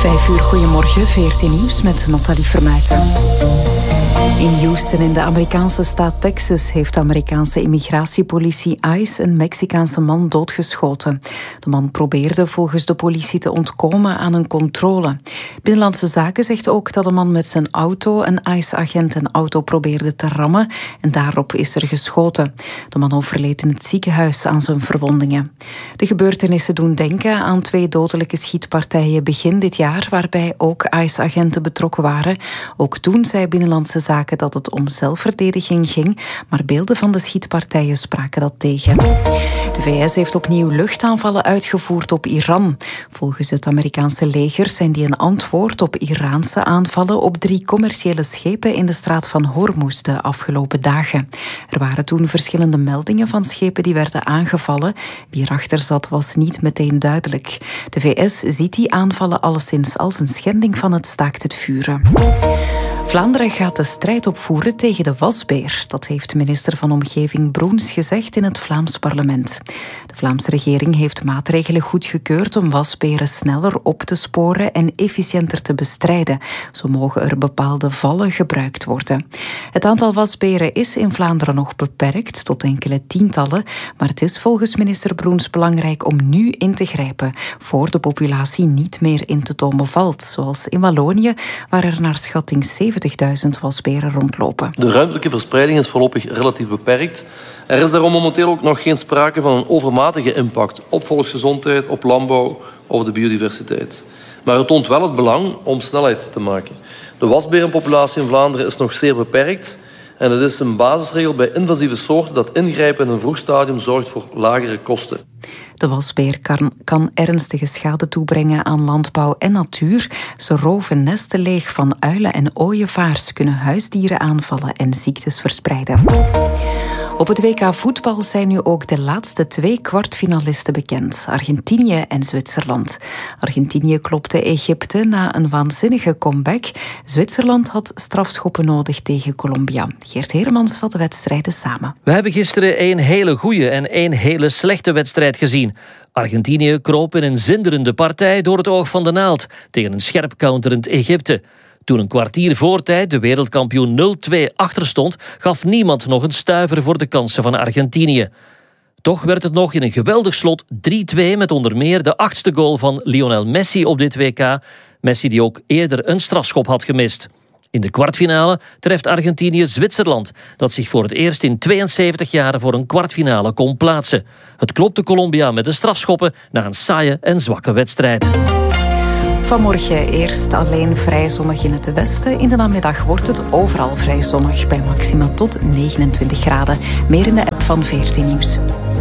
5 uur, goedemorgen, VRT Nieuws met Nathalie Vermuijten. In Houston in de Amerikaanse staat Texas heeft de Amerikaanse immigratiepolitie ICE een Mexicaanse man doodgeschoten. De man probeerde volgens de politie te ontkomen aan een controle. Binnenlandse Zaken zegt ook dat de man met zijn auto een ICE-agent een auto probeerde te rammen en daarop is er geschoten. De man overleed in het ziekenhuis aan zijn verwondingen. De gebeurtenissen doen denken aan 2 dodelijke schietpartijen begin dit jaar, waarbij ook ICE-agenten betrokken waren. Ook toen zei Binnenlandse Zaken dat het om zelfverdediging ging, maar beelden van de schietpartijen spraken dat tegen. De VS heeft opnieuw luchtaanvallen uitgevoerd op Iran. Volgens het Amerikaanse leger zijn die een antwoord op Iraanse aanvallen op 3 commerciële schepen in de straat van Hormuz de afgelopen dagen. Er waren toen verschillende meldingen van schepen die werden aangevallen. Wie erachter zat was niet meteen duidelijk. De VS ziet die aanvallen alleszins als een schending van het staakt het vuren. Vlaanderen gaat de strijd opvoeren tegen de wasbeer. Dat heeft minister van Omgeving Broens gezegd in het Vlaams parlement. De Vlaamse regering heeft maatregelen goedgekeurd om wasberen sneller op te sporen en efficiënter te bestrijden. Zo mogen er bepaalde vallen gebruikt worden. Het aantal wasberen is in Vlaanderen nog beperkt tot enkele tientallen, maar het is volgens minister Broens belangrijk om nu in te grijpen, voor de populatie niet meer in te tomen valt, zoals in Wallonië, waar er naar schatting 70.000 wasberen rondlopen. De ruimtelijke verspreiding is voorlopig relatief beperkt. Er is daarom momenteel ook nog geen sprake van een overmatige impact op volksgezondheid, op landbouw of de biodiversiteit. Maar het toont wel het belang om snelheid te maken. De wasberenpopulatie in Vlaanderen is nog zeer beperkt en het is een basisregel bij invasieve soorten dat ingrijpen in een vroeg stadium zorgt voor lagere kosten. De wasbeer kan ernstige schade toebrengen aan landbouw en natuur. Ze roven nesten leeg van uilen en ooievaars, kunnen huisdieren aanvallen en ziektes verspreiden. Op het WK voetbal zijn nu ook de laatste 2 kwartfinalisten bekend. Argentinië en Zwitserland. Argentinië klopte Egypte na een waanzinnige comeback. Zwitserland had strafschoppen nodig tegen Colombia. Geert Hermans vat de wedstrijden samen. We hebben gisteren 1 hele goede en 1 hele slechte wedstrijd gezien. Argentinië kroop in een zinderende partij door het oog van de naald tegen een scherp counterend Egypte. Toen een kwartier voor tijd de wereldkampioen 0-2 achterstond, gaf niemand nog een stuiver voor de kansen van Argentinië. Toch werd het nog in een geweldig slot 3-2 met onder meer de 8e goal van Lionel Messi op dit WK. Messi die ook eerder een strafschop had gemist. In de kwartfinale treft Argentinië Zwitserland, dat zich voor het eerst in 72 jaar voor een kwartfinale kon plaatsen. Het klopte Colombia met de strafschoppen na een saaie en zwakke wedstrijd. Vanmorgen eerst alleen vrij zonnig in het westen. In de namiddag wordt het overal vrij zonnig bij maxima tot 29 graden. Meer in de app van VRT Nieuws.